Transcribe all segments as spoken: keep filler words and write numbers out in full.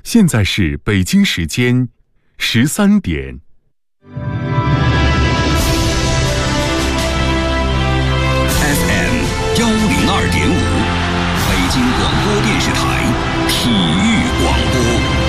现在是北京时间十三点。 F M 一零二点五，北京广播电视台体育广播。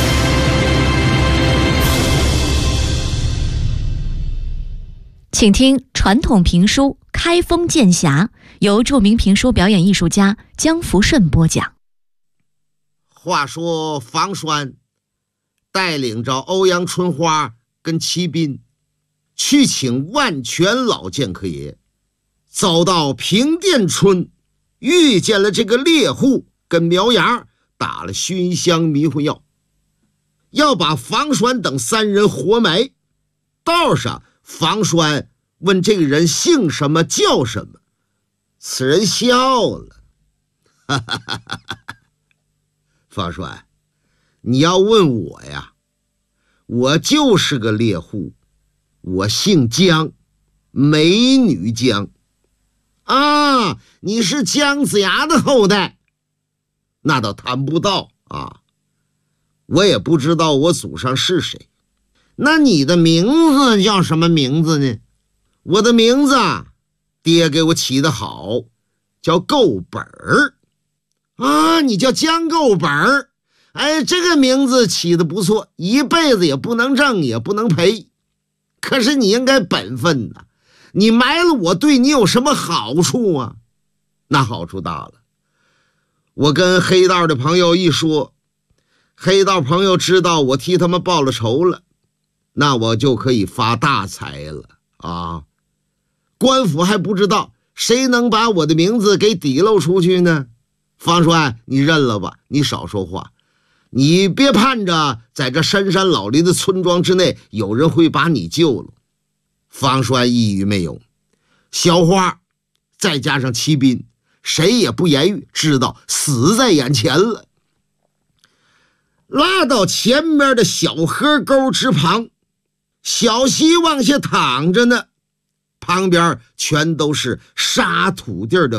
请听传统评书《开封剑侠》，由著名评书表演艺术家江福顺播讲。 话说房栓带领着欧阳春花跟齐斌去请万全老剑客爷，走到平店村，遇见了这个猎户跟苗芽，打了熏香迷魂药，要把房栓等三人活埋。道上房栓问这个人姓什么叫什么，此人笑了，哈哈哈哈哈。房栓，你要问我呀，我就是个猎户，我姓姜，美女姜啊，你是姜子牙的后代，那倒谈不到啊，我也不知道我祖上是谁。那你的名字叫什么名字呢？我的名字爹给我起得好，叫够本儿啊，你叫姜够本儿，哎，这个名字起得不错，一辈子也不能挣也不能赔，可是你应该本分呐，你埋了我对你有什么好处啊？那好处大了，我跟黑道的朋友一说，黑道朋友知道我替他们报了仇了，那我就可以发大财了啊！官府还不知道，谁能把我的名字给底漏出去呢？房栓，你认了吧，你少说话，你别盼着在这深山老林的村庄之内有人会把你救了。房栓一语没有，小花再加上齐斌，谁也不言语，知道死在眼前了。拉到前面的小河沟之旁，小溪往下淌着呢，旁边全都是沙土地的